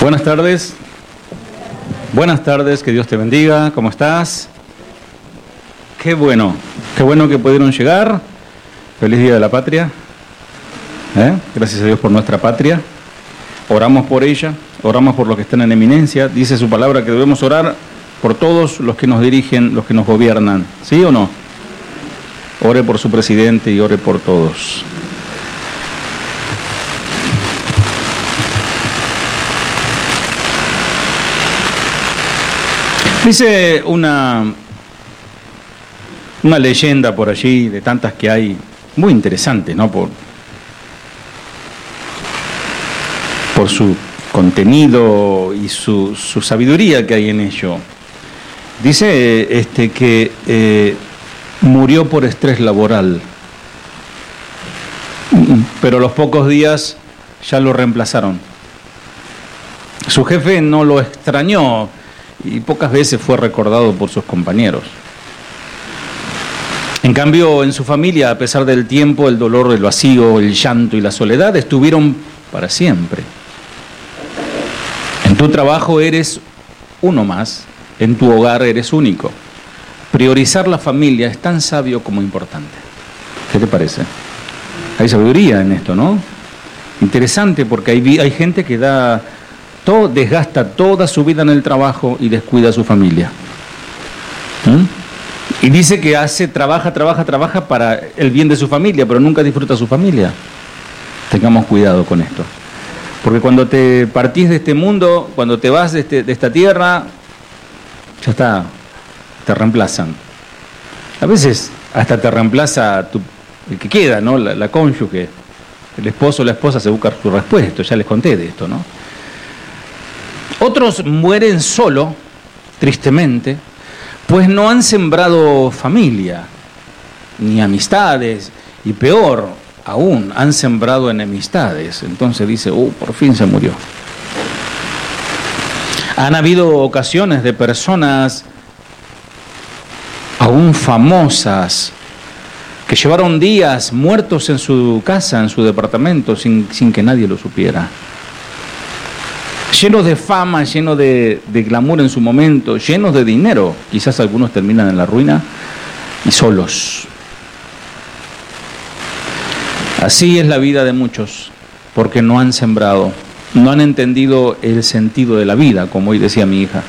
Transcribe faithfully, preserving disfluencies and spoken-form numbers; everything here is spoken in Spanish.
Buenas tardes. Buenas tardes, que Dios te bendiga. ¿Cómo estás? Qué bueno, qué bueno que pudieron llegar. Feliz Día de la Patria. ¿Eh? Gracias a Dios por nuestra patria. Oramos por ella, oramos por los que están en eminencia. Dice su palabra que debemos orar por todos los que nos dirigen, los que nos gobiernan. ¿Sí o no? Ore por su presidente y ore por todos. Dice una, una leyenda por allí, de tantas que hay, muy interesante, ¿no? Por, por su contenido y su, su sabiduría que hay en ello. Dice este, que eh, murió por estrés laboral, pero a los pocos días ya lo reemplazaron. Su jefe no lo extrañó y pocas veces fue recordado por sus compañeros. En cambio, en su familia, a pesar del tiempo, el dolor, el vacío, el llanto y la soledad estuvieron para siempre. En tu trabajo eres uno más, en tu hogar eres único. Priorizar la familia es tan sabio como importante. ¿Qué te parece? Hay sabiduría en esto, ¿no? Interesante, porque hay, hay gente que da... Todo, desgasta toda su vida en el trabajo y descuida a su familia. ¿Mm? Y dice que hace, trabaja, trabaja, trabaja para el bien de su familia, pero nunca disfruta a su familia. Tengamos cuidado con esto. Porque cuando te partís de este mundo, cuando te vas de, este, de esta tierra, ya está, te reemplazan. A veces hasta te reemplaza tu, el que queda, ¿no? La, la cónyuge. El esposo o la esposa se busca su repuesto, ya les conté de esto, ¿no? Otros mueren solo, tristemente, pues no han sembrado familia, ni amistades, y peor aún, han sembrado enemistades. Entonces dice, uh, por fin se murió. Han habido ocasiones de personas aún famosas que llevaron días muertos en su casa, en su departamento, sin, sin que nadie lo supiera. Llenos de fama, llenos de, de glamour en su momento, llenos de dinero. Quizás algunos terminan en la ruina y solos. Así es la vida de muchos, porque no han sembrado, no han entendido el sentido de la vida, como hoy decía mi hija.